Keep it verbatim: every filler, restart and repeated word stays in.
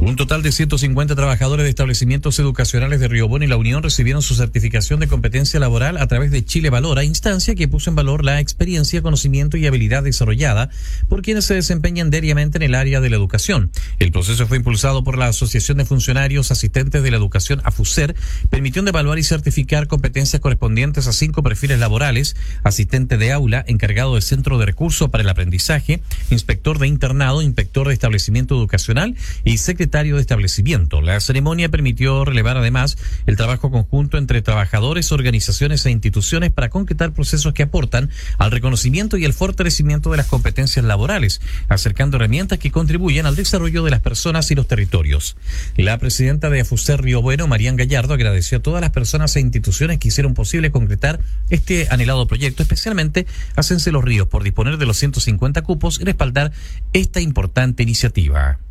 Un total de ciento cincuenta trabajadores de establecimientos educacionales de Río Bueno y La Unión recibieron su certificación de competencia laboral a través de Chile Valora, instancia que puso en valor la experiencia, conocimiento y habilidad desarrollada por quienes se desempeñan diariamente en el área de la educación. El proceso fue impulsado por la Asociación de Funcionarios Asistentes de la Educación, AFUSER, permitiendo evaluar y certificar competencias correspondientes a cinco perfiles laborales: asistente de aula, encargado de centro de recursos para el aprendizaje, inspector de internado, inspector de establecimiento educacional y secretario de establecimiento. La ceremonia permitió relevar además el trabajo conjunto entre trabajadores, organizaciones e instituciones para concretar procesos que aportan al reconocimiento y el fortalecimiento de las competencias laborales, acercando herramientas que contribuyen al desarrollo de las personas y los territorios. La presidenta de AFUSER Río Bueno, Marian Gallardo, agradeció a todas las personas e instituciones que hicieron posible concretar este anhelado proyecto, especialmente a Sense Los Ríos por disponer de los ciento cincuenta cupos y respaldar esta importante iniciativa.